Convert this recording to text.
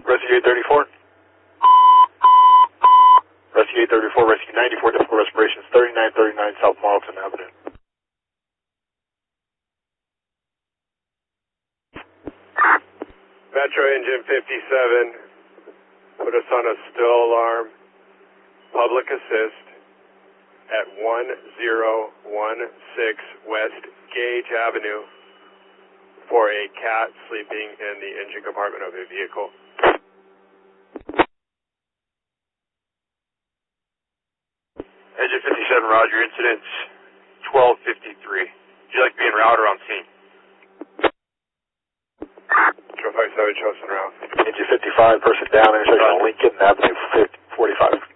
Rescue 834. Rescue 834, Rescue 94, difficult respirations, 3939 South Marlton Avenue. Metro Engine 57, put us on a still alarm, public assist at 1016 West Gage Avenue for a cat sleeping in the engine compartment of a vehicle. Engine 57, Roger, incident 1253. Would you like to be en route or on scene? Control 57, Chosen route. Engine 55, person down, intersection of Lincoln Avenue 45.